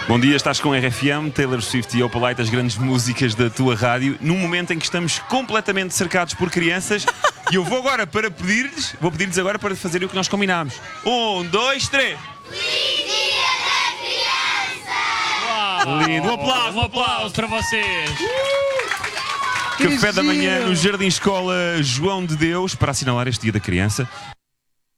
Bom dia, estás com RFM, Taylor Swift e Opalite, as grandes músicas da tua rádio, num momento em que estamos completamente cercados por crianças. E eu vou agora para pedir-lhes agora para fazerem o que nós combinámos. 1, 2, 3. Feliz Dia da Criança! Lindo, Um aplauso para vocês. Café da manhã no Jardim Escola João de Deus, para assinalar este Dia da Criança.